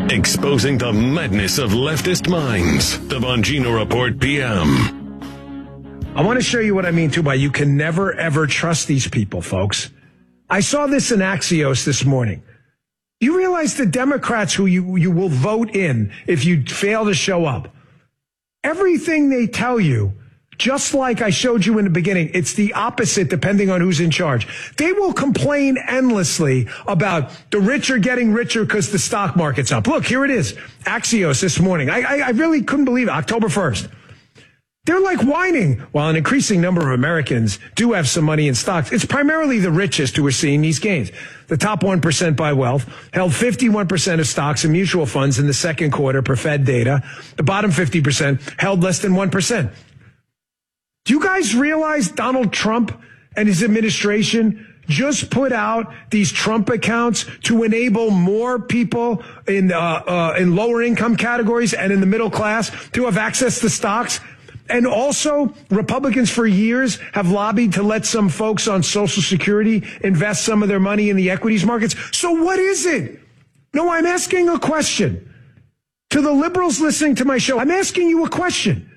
Exposing the madness of leftist minds. The Bongino Report PM. I want to show you what I mean, too, by you can never, ever trust these people, folks. I saw this in Axios this morning. You realize the Democrats who you will vote in if you fail to show up, everything they tell you, just like I showed you in the beginning, it's the opposite depending on who's in charge. They will complain endlessly about the rich are getting richer because the stock market's up. Look, here it is. Axios this morning. I really couldn't believe it. October 1st. They're like whining. While an increasing number of Americans do have some money in stocks, it's primarily the richest who are seeing these gains. The top 1% by wealth held 51% of stocks and mutual funds in the second quarter per Fed data. The bottom 50% held less than 1%. Do you guys realize Donald Trump and his administration just put out these Trump accounts to enable more people in lower income categories and in the middle class to have access to stocks? And also, Republicans for years have lobbied to let some folks on Social Security invest some of their money in the equities markets. So what is it? No, I'm asking a question. To the liberals listening to my show, I'm asking you a question.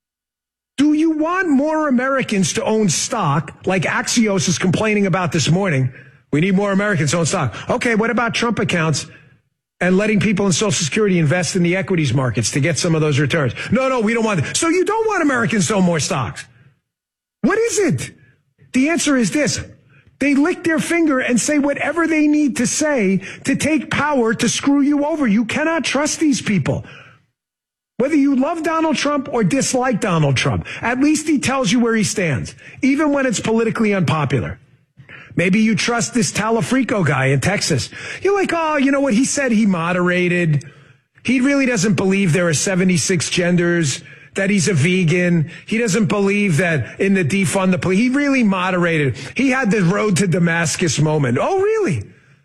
Do you want more Americans to own stock, like Axios is complaining about this morning? We need more Americans to own stock. Okay, what about Trump accounts and letting people in Social Security invest in the equities markets to get some of those returns? No, we don't want it. So you don't want Americans to own more stocks. What is it? The answer is this. They lick their finger and say whatever they need to say to take power to screw you over. You cannot trust these people. Whether you love Donald Trump or dislike Donald Trump, at least he tells you where he stands, even when it's politically unpopular. Maybe you trust this Talafrico guy in Texas. You're like, oh, you know what? He said he moderated. He really doesn't believe there are 76 genders, that he's a vegan. He doesn't believe that in the defund the police. He really moderated. He had the road to Damascus moment. Oh, really?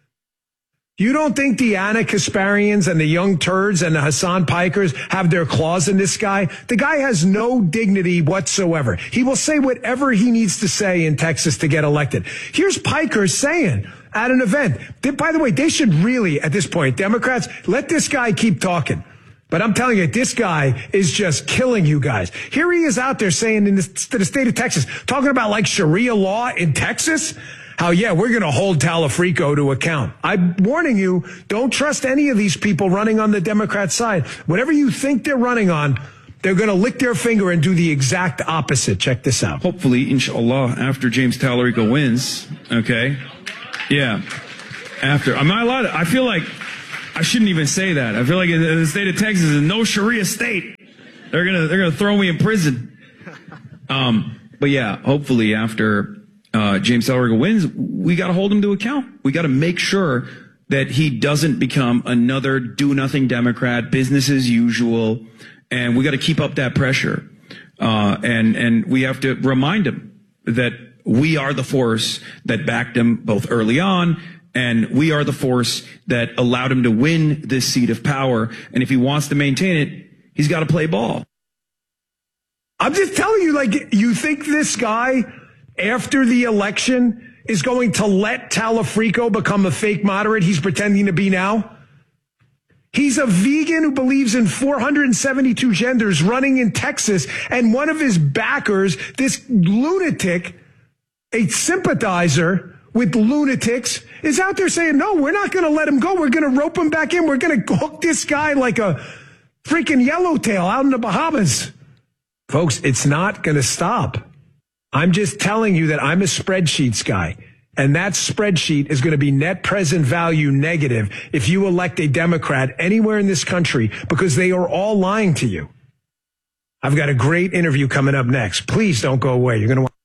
You don't think the Anna Kasparians and the Young Turds and the Hassan Pikers have their claws in this guy? The guy has no dignity whatsoever. He will say whatever he needs to say in Texas to get elected. Here's Piker saying at an event, by the way, they should really, at this point, Democrats, let this guy keep talking. But I'm telling you, this guy is just killing you guys. Here he is out there saying to the state of Texas, talking about like Sharia law in Texas. How, yeah, we're going to hold Talafrico to account. I'm warning you, don't trust any of these people running on the Democrat side. Whatever you think they're running on, they're going to lick their finger and do the exact opposite. Check this out. Hopefully, inshallah, after James Talarico wins, okay? Yeah. After. Am I allowed to? I feel like I shouldn't even say that. I feel like in the state of Texas is no Sharia state. They're going to throw me in prison. But yeah, hopefully after James Talarico wins, we got to hold him to account. We got to make sure that he doesn't become another do-nothing Democrat, business as usual, and we got to keep up that pressure. And we have to remind him that we are the force that backed him both early on, and we are the force that allowed him to win this seat of power. And if he wants to maintain it, he's got to play ball. I'm just telling you, like, you think this guy, after the election, is going to let Talafrico become a fake moderate he's pretending to be now? He's a vegan who believes in 472 genders running in Texas, and one of his backers, this lunatic, a sympathizer with lunatics, is out there saying, no, we're not going to let him go. We're going to rope him back in. We're going to hook this guy like a freaking yellowtail out in the Bahamas. Folks, it's not going to stop. I'm just telling you that I'm a spreadsheets guy, and that spreadsheet is going to be net present value negative if you elect a Democrat anywhere in this country, because they are all lying to you. I've got a great interview coming up next. Please don't go away. You're going to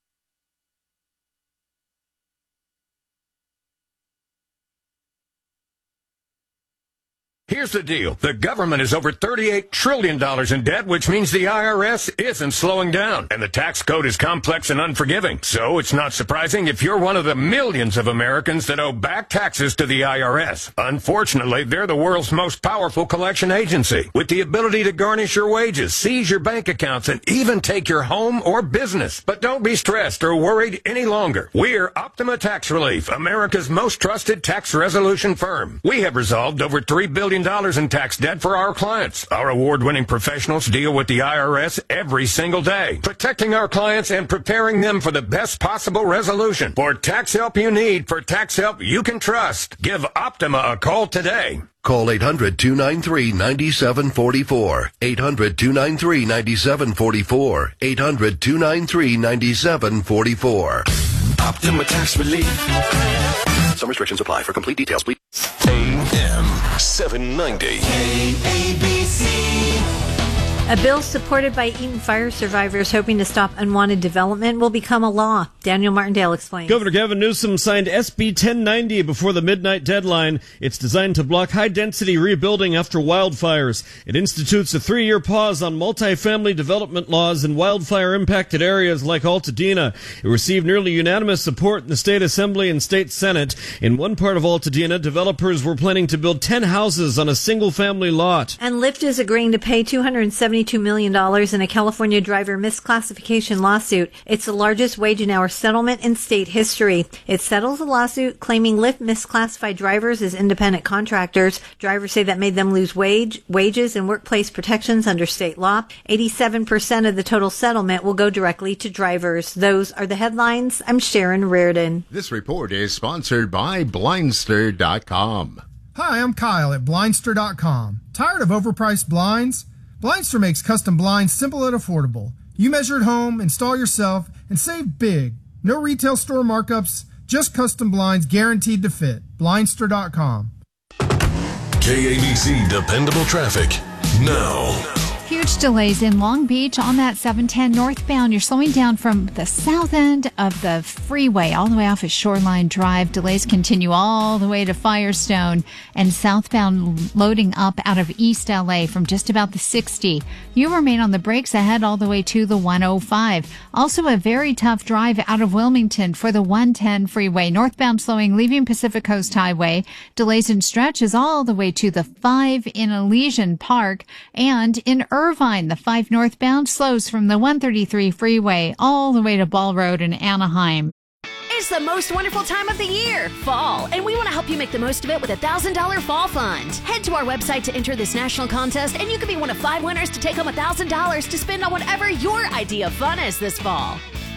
Here's the deal. The government is over $38 trillion in debt, which means the IRS isn't slowing down. And the tax code is complex and unforgiving. So it's not surprising if you're one of the millions of Americans that owe back taxes to the IRS. Unfortunately, they're the world's most powerful collection agency, with the ability to garnish your wages, seize your bank accounts, and even take your home or business. But don't be stressed or worried any longer. We're Optima Tax Relief, America's most trusted tax resolution firm. We have resolved over $3 billion trillion in tax debt for our clients. Our award-winning professionals deal with the IRS every single day, protecting our clients and preparing them for the best possible resolution. For tax help you need, for tax help you can trust, give Optima a call today. Call 800-293-9744. 800-293-9744. 800-293-9744. Optima Tax Relief. Some restrictions apply. For complete details, please. AM 790. ABC. A bill supported by Eaton fire survivors hoping to stop unwanted development will become a law. Daniel Martindale explains. Governor Gavin Newsom signed SB 1090 before the midnight deadline. It's designed to block high-density rebuilding after wildfires. It institutes a 3-year pause on multifamily development laws in wildfire-impacted areas like Altadena. It received nearly unanimous support in the State Assembly and State Senate. In one part of Altadena, developers were planning to build 10 houses on a single-family lot. And Lyft is agreeing to pay $272 million in a California driver misclassification lawsuit. It's the largest wage and hour settlement in state history. It settles a lawsuit claiming Lyft misclassified drivers as independent contractors. Drivers say that made them lose wages and workplace protections under state law. 87% of the total settlement will go directly to drivers. Those are the headlines. I'm Sharon Reardon. This report is sponsored by Blindster.com. Hi, I'm Kyle at Blindster.com. Tired of overpriced blinds? Blindster makes custom blinds simple and affordable. You measure at home, install yourself, and save big. No retail store markups, just custom blinds guaranteed to fit. Blindster.com. KABC Dependable Traffic now. Huge delays in Long Beach on that 710 northbound. You're slowing down from the south end of the freeway all the way off of Shoreline Drive. Delays continue all the way to Firestone and southbound loading up out of East LA from just about the 60. You remain on the brakes ahead all the way to the 105. Also a very tough drive out of Wilmington for the 110 freeway. Northbound slowing leaving Pacific Coast Highway. Delays and stretches all the way to the 5 in Elysian Park and in Irvine. The 5 northbound slows from the 133 freeway all the way to Ball Road in Anaheim. It's the most wonderful time of the year, fall, and we want to help you make the most of it with a $1,000 fall fund. Head to our website to enter this national contest, and you could be one of 5 winners to take home $1,000 to spend on whatever your idea of fun is this fall.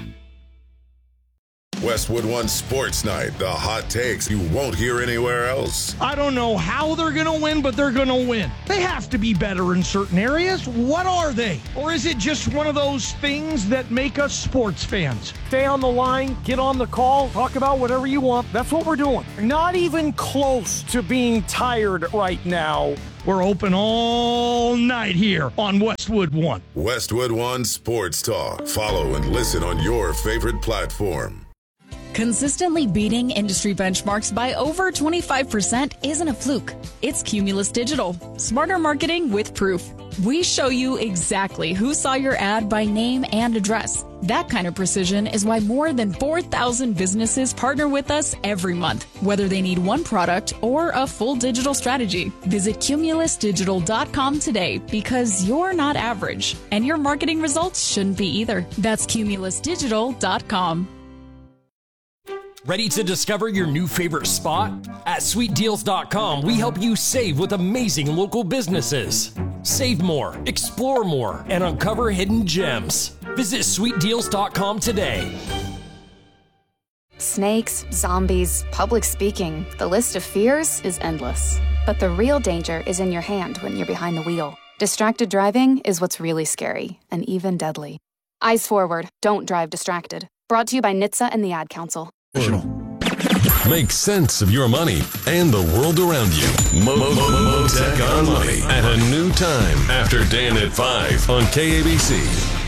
Westwood One Sports Night, the hot takes you won't hear anywhere else. I don't know how they're going to win, but they're going to win. They have to be better in certain areas. What are they? Or is it just one of those things that make us sports fans? Stay on the line, get on the call, talk about whatever you want. That's what we're doing. Not even close to being tired right now. We're open all night here on Westwood One. Westwood One Sports Talk. Follow and listen on your favorite platform. Consistently beating industry benchmarks by over 25% isn't a fluke. It's Cumulus Digital. Smarter marketing with proof. We show you exactly who saw your ad by name and address. That kind of precision is why more than 4,000 businesses partner with us every month, whether they need one product or a full digital strategy. Visit cumulusdigital.com today because you're not average and your marketing results shouldn't be either. That's cumulusdigital.com. Ready to discover your new favorite spot? At SweetDeals.com, we help you save with amazing local businesses. Save more, explore more, and uncover hidden gems. Visit SweetDeals.com today. Snakes, zombies, public speaking. The list of fears is endless. But the real danger is in your hand when you're behind the wheel. Distracted driving is what's really scary and even deadly. Eyes forward, don't drive distracted. Brought to you by NHTSA and the Ad Council. Make sense of your money and the world around you. Motech on Money at a new time after Dan at 5 on KABC.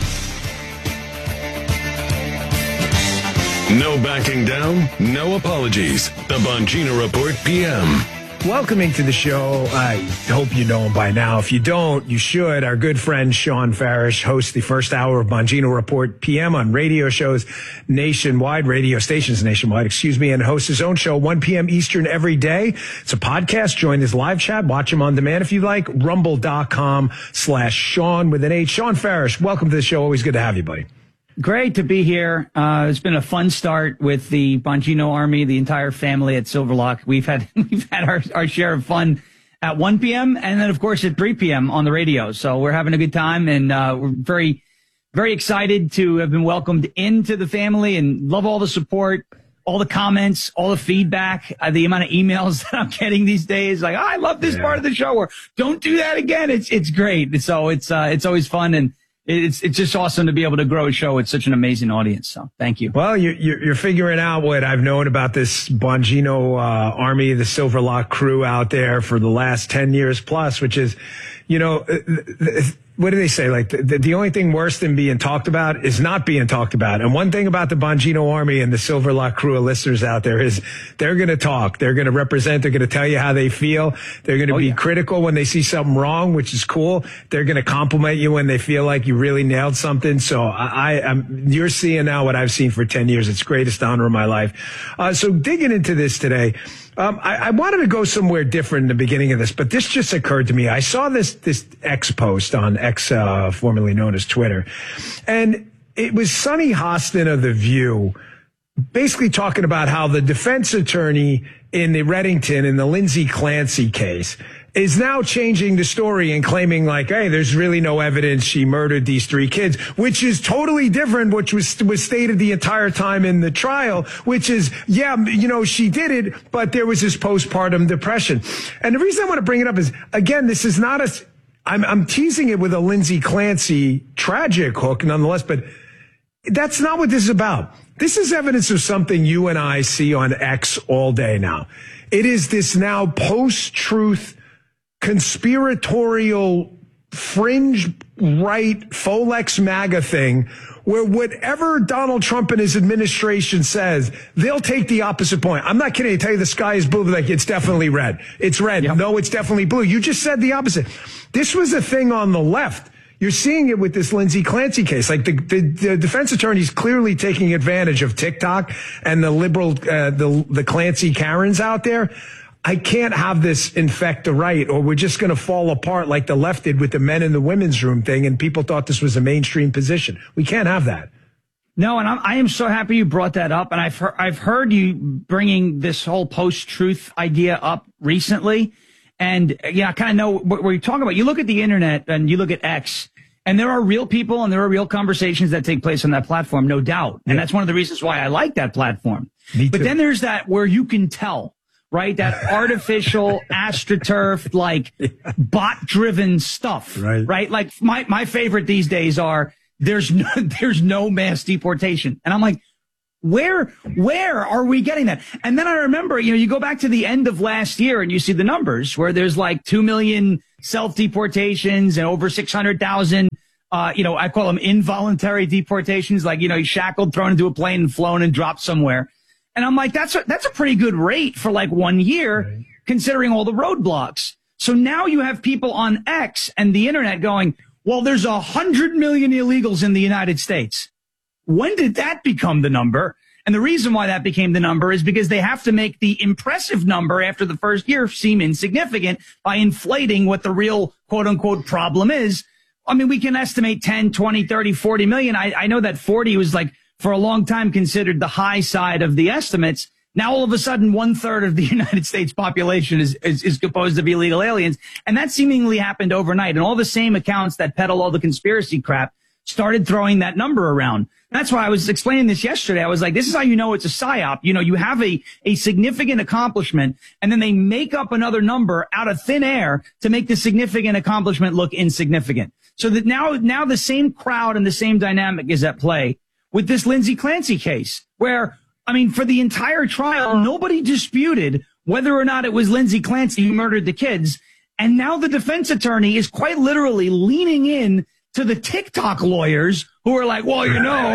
No backing down, no apologies. The Bongino Report PM. Welcoming to the show, I hope you know him by now. If you don't, you should. Our good friend Sean Farish hosts the first hour of Bongino Report PM on radio shows nationwide, radio stations nationwide, and hosts his own show 1 p.m. Eastern every day. It's a podcast. Join his live chat. Watch him on demand if you like. Rumble.com/Sean with an H. Sean Farish, welcome to the show. Always good to have you, buddy. Great to be here. It's been a fun start with the Bongino Army, the entire family at Silverlock. We've had our share of fun at 1 p.m. and then, of course, at 3 p.m. on the radio. So we're having a good time, and we're very, very excited to have been welcomed into the family and love all the support, all the comments, all the feedback, the amount of emails that I'm getting these days. Like, I love this part of the show, or don't do that again. It's great. So it's always fun, and it's just awesome to be able to grow a show with such an amazing audience. So thank you. Well, you're figuring out what I've known about this Bongino Army, the Silver Lock crew out there for the last 10 years plus, which is, what do they say? Like the only thing worse than being talked about is not being talked about. And one thing about the Bongino Army and the Silver Lock crew of listeners out there is they're going to talk. They're going to represent. They're going to tell you how they feel. They're going to be critical when they see something wrong, which is cool. They're going to compliment you when they feel like you really nailed something. So you're seeing now what I've seen for 10 years. It's the greatest honor of my life. So digging into this today, I wanted to go somewhere different in the beginning of this, but this just occurred to me. I saw this X post on X, formerly known as Twitter, and it was Sonny Hostin of The View basically talking about how the defense attorney in the Reddington, in the Lindsay Clancy case, is now changing the story and claiming like, hey, there's really no evidence she murdered these 3 kids, which is totally different, which was stated the entire time in the trial, which is, she did it, but there was this postpartum depression. And the reason I want to bring it up is, again, this is not I'm teasing it with a Lindsay Clancy tragic hook nonetheless, but that's not what this is about. This is evidence of something you and I see on X all day now. It is this now post-truth conspiratorial fringe right Folex MAGA thing where whatever Donald Trump and his administration says, they'll take the opposite point. I'm not kidding. I tell you the sky is blue. Like, it's definitely red. It's red. Yep. No, it's definitely blue. You just said the opposite. This was a thing on the left. You're seeing it with this Lindsay Clancy case. Like the defense attorney's clearly taking advantage of TikTok and the liberal, the Clancy Karens out there. I can't have this infect the right, or we're just going to fall apart like the left did with the men in the women's room thing, and people thought this was a mainstream position. We can't have that. No, and I am so happy you brought that up, and I've heard you bringing this whole post-truth idea up recently, and I kind of know what you're talking about. You look at the internet and you look at X, and there are real people and there are real conversations that take place on that platform, no doubt, and that's one of the reasons why I like that platform. But then there's that where you can tell. Right? That artificial, astroturf, like bot-driven stuff. Right? Like my favorite these days are there's no mass deportation. And I'm like, where are we getting that? And then I remember, you go back to the end of last year and you see the numbers where there's like 2 million self-deportations and over 600,000, I call them involuntary deportations. Like, shackled, thrown into a plane and flown and dropped somewhere. And I'm like, that's a pretty good rate for like 1 year, considering all the roadblocks. So now you have people on X and the internet going, well, there's 100 million illegals in the United States. When did that become the number? And the reason why that became the number is because they have to make the impressive number after the first year seem insignificant by inflating what the real quote unquote problem is. I mean, we can estimate 10, 20, 30, 40 million. I know that 40 was like, for a long time considered the high side of the estimates. Now all of a sudden 1/3 of the United States population is composed of illegal aliens. And that seemingly happened overnight. And all the same accounts that peddle all the conspiracy crap started throwing that number around. That's why I was explaining this yesterday. I was like, this is how you know it's a psyop. You have a significant accomplishment and then they make up another number out of thin air to make the significant accomplishment look insignificant. So that now the same crowd and the same dynamic is at play with this Lindsay Clancy case, where, for the entire trial, nobody disputed whether or not it was Lindsay Clancy who murdered the kids. And now the defense attorney is quite literally leaning in to the TikTok lawyers who are like, well,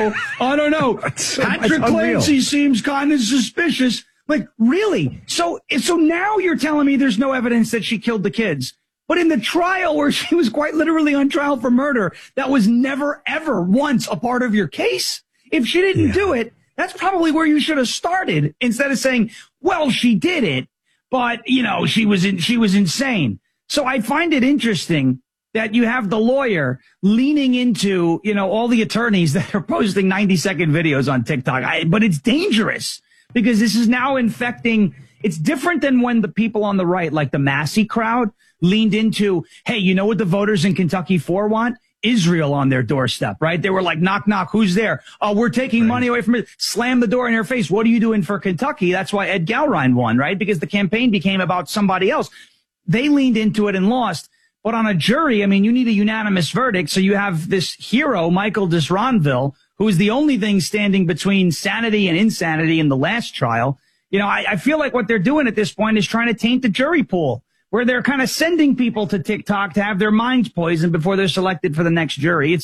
I don't know. Patrick Clancy seems kind of suspicious. Like, really? So now you're telling me there's no evidence that she killed the kids. But in the trial where she was quite literally on trial for murder, that was never, ever once a part of your case. If she didn't do it, that's probably where you should have started instead of saying, well, she did it, but, she was insane. So I find it interesting that you have the lawyer leaning into, all the attorneys that are posting 90-second videos on TikTok. But it's dangerous because this is now infecting It's different than when the people on the right, like the Massey crowd, leaned into, hey, you know what the voters in Kentucky 4 want? Israel on their doorstep, right? They were like, knock, knock, who's there? Oh, we're taking money away from it. Slam the door in your face. What are you doing for Kentucky? That's why Ed Galrine won, right? Because the campaign became about somebody else. They leaned into it and lost. But on a jury, I mean, you need a unanimous verdict. So you have this hero, Michael Disronville, who is the only thing standing between sanity and insanity in the last trial. You know, I feel like what they're doing at this point is trying to taint the jury pool, where they're kind of sending people to TikTok to have their minds poisoned before they're selected for the next jury.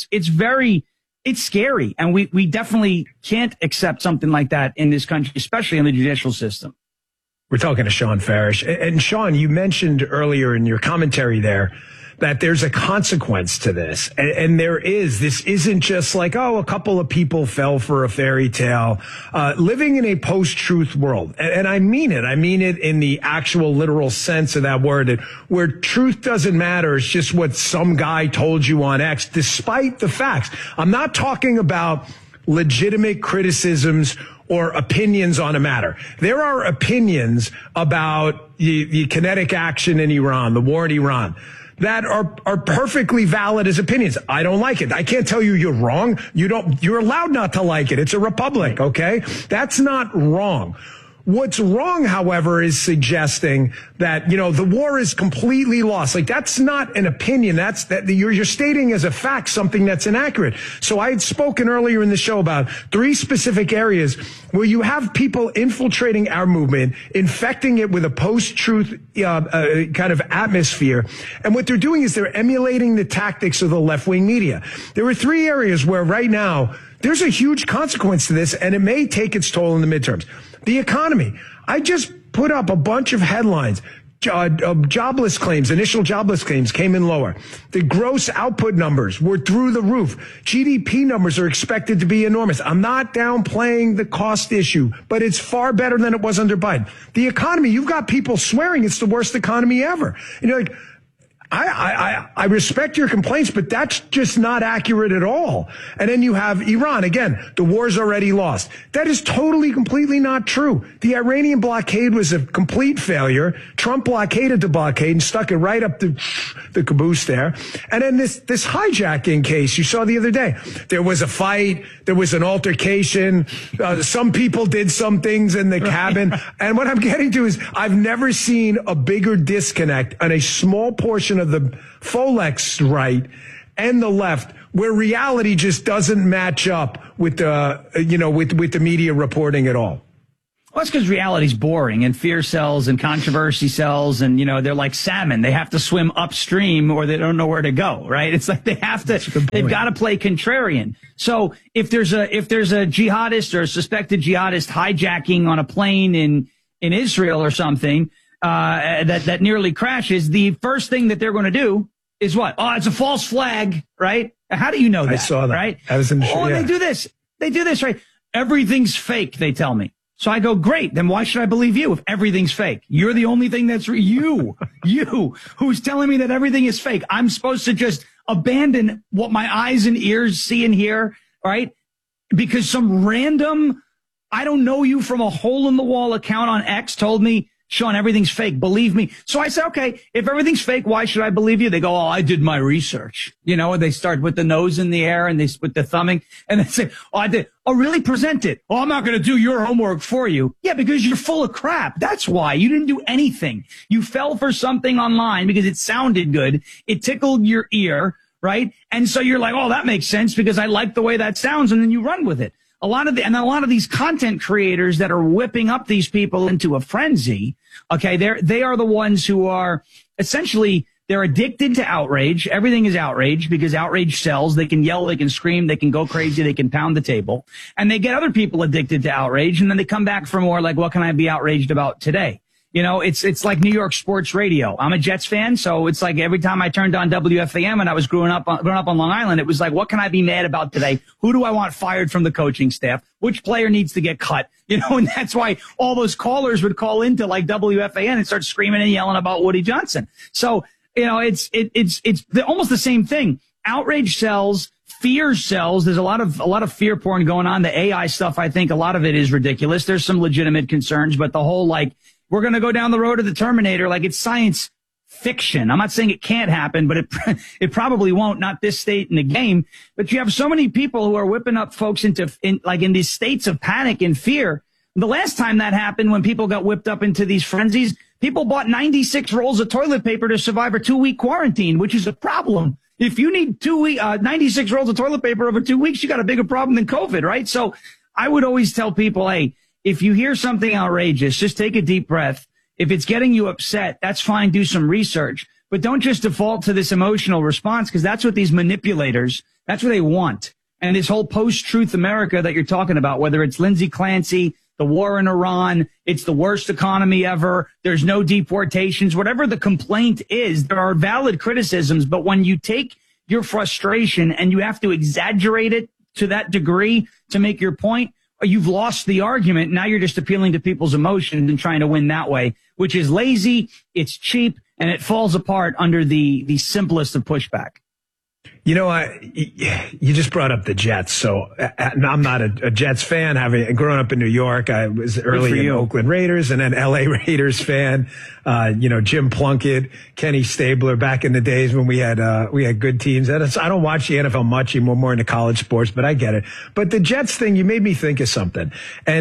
It's scary. And we definitely can't accept something like that in this country, especially in the judicial system. We're talking to Sean Farish. And Sean, you mentioned earlier in your commentary there that there's a consequence to this. And there is. This isn't just like, oh, a couple of people fell for a fairy tale. Living in a post-truth world. And I mean it. I mean it in the actual literal sense of that word, where truth doesn't matter. It's just what some guy told you on X, despite the facts. I'm not talking about legitimate criticisms or opinions on a matter. There are opinions about the kinetic action in Iran, the war in Iran, that are perfectly valid as opinions. I don't like it. I can't tell you you're wrong. You're allowed not to like it. It's a republic, okay? That's not wrong. What's wrong, however, is suggesting that, you know, the war is completely lost. Like, that's not an opinion. You're stating as a fact something that's inaccurate. So I had spoken earlier in the show about 3 specific areas where you have people infiltrating our movement, infecting it with a post-truth kind of atmosphere. And what they're doing is they're emulating the tactics of the left-wing media. There are 3 areas where right now there's a huge consequence to this, and it may take its toll in the midterms. The economy. I just put up a bunch of headlines. Jobless claims, initial jobless claims came in lower. The gross output numbers were through the roof. GDP numbers are expected to be enormous. I'm not downplaying the cost issue, but it's far better than it was under Biden. The economy, you've got people swearing it's the worst economy ever. You know, like, I respect your complaints, but that's just not accurate at all. And then you have Iran. Again, the war's already lost. That is totally, completely not true. The Iranian blockade was a complete failure. Trump blockaded the blockade and stuck it right up the caboose there. And then this hijacking case you saw the other day. There was a fight. There was an altercation. Some people did some things in the cabin. And what I'm getting to is I've never seen a bigger disconnect on a small portion of the Folex right and the left, where reality just doesn't match up with the, with the media reporting at all. Well, that's because reality's boring and fear sells and controversy sells, and, they're like salmon. They have to swim upstream or they don't know where to go, right? It's like they've got to play contrarian. So if there's a jihadist or a suspected jihadist hijacking on a plane in Israel or something, that nearly crashes, the first thing that they're going to do is what? Oh, it's a false flag, right? How do you know that? I saw that. Right? I was in the show. They do this, right? Everything's fake, they tell me. So I go, great. Then why should I believe you if everything's fake? You're the only thing that's you who's telling me that everything is fake. I'm supposed to just abandon what my eyes and ears see and hear, right? Because some random, I don't know you from a hole in the wall account on X told me, Sean, everything's fake. Believe me. So I said, okay, if everything's fake, why should I believe you? They go, oh, I did my research. And they start with the nose in the air and they with the thumbing and they say, oh, I did. Oh, really? Present it. Oh, I'm not going to do your homework for you. Yeah, because you're full of crap. That's why. You didn't do anything. You fell for something online because it sounded good. It tickled your ear, right? And so you're like, oh, that makes sense because I like the way that sounds. And then you run with it. A lot of these content creators that are whipping up these people into a frenzy, okay, they are the ones who are essentially, they're addicted to outrage. Everything is outrage because outrage sells. They can yell, they can scream, they can go crazy, they can pound the table. And they get other people addicted to outrage, and then they come back for more like, what can I be outraged about today? It's like New York sports radio. I'm a Jets fan, so it's like every time I turned on WFAM and I was growing up on Long Island, it was like, what can I be mad about today? Who do I want fired from the coaching staff? Which player needs to get cut? And that's why all those callers would call into like WFAN and start screaming and yelling about Woody Johnson. So, it's almost the same thing. Outrage sells. Fear sells. There's a lot of fear porn going on. The AI stuff, I think a lot of it is ridiculous. There's some legitimate concerns, but the whole we're going to go down the road of the Terminator like it's science fiction. I'm not saying it can't happen, but it probably won't, not this state in the game. But you have so many people who are whipping up folks in these states of panic and fear. The last time that happened, when people got whipped up into these frenzies, people bought 96 rolls of toilet paper to survive a 2-week quarantine, which is a problem. If you need 96 rolls of toilet paper over 2 weeks, you got a bigger problem than COVID, right? So I would always tell people, hey, if you hear something outrageous, just take a deep breath. If it's getting you upset, that's fine. Do some research, but don't just default to this emotional response, because that's what these manipulators, that's what they want. And this whole post-truth America that you're talking about, whether it's Lindsey Clancy, the war in Iran, it's the worst economy ever, there's no deportations, whatever the complaint is, there are valid criticisms, but when you take your frustration and you have to exaggerate it to that degree to make your point, you've lost the argument. Now you're just appealing to people's emotions and trying to win that way, which is lazy, it's cheap, and it falls apart under the simplest of pushback. You know, you just brought up the Jets. So I'm not a Jets fan. Having grown up in New York, I was early in Oakland Raiders and then LA Raiders fan. Jim Plunkett, Kenny Stabler, back in the days when we had good teams. And I don't watch the NFL much anymore, more into college sports, but I get it. But the Jets thing, you made me think of something.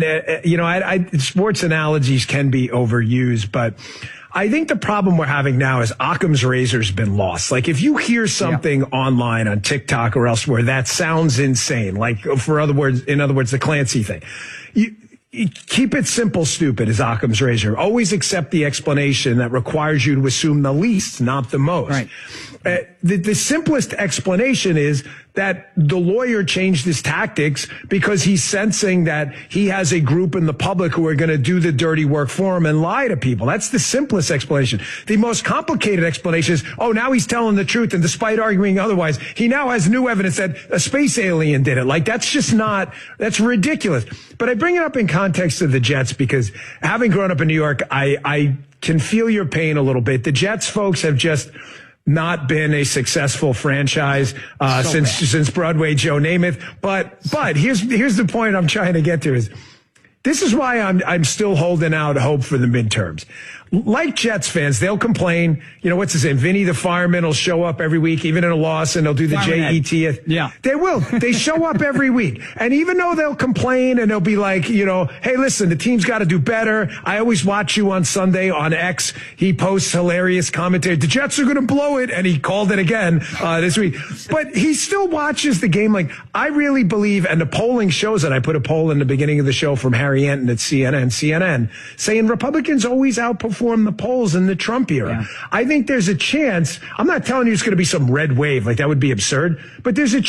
And, sports analogies can be overused, but I think the problem we're having now is Occam's razor's been lost. Like, if you hear something online on TikTok or elsewhere that sounds insane, like in other words, the Clancy thing, you keep it simple, stupid is Occam's razor. Always accept the explanation that requires you to assume the least, not the most. Right. The simplest explanation is that the lawyer changed his tactics because he's sensing that he has a group in the public who are going to do the dirty work for him and lie to people. That's the simplest explanation. The most complicated explanation is, now he's telling the truth, and despite arguing otherwise, he now has new evidence that a space alien did it. Like, that's ridiculous. But I bring it up in context of the Jets because, having grown up in New York, I can feel your pain a little bit. The Jets folks have just not been a successful franchise since Broadway Joe Namath. But here's the point I'm trying to get to is this is why I'm still holding out hope for the midterms. Like Jets fans, they'll complain. What's his name? Vinny the fireman will show up every week, even in a loss, and they'll do the JET. Yeah. They will. They show up every week. And even though they'll complain and they'll be like, hey, listen, the team's got to do better. I always watch you on Sunday on X. He posts hilarious commentary. The Jets are going to blow it. And he called it again this week. But he still watches the game. Like, I really believe, and the polling shows it. I put a poll in the beginning of the show from Harry Anton at CNN saying Republicans always outperform the polls in the Trump era. Yeah. I think there's a chance. I'm not telling you it's going to be some red wave. Like, that would be absurd. But there's a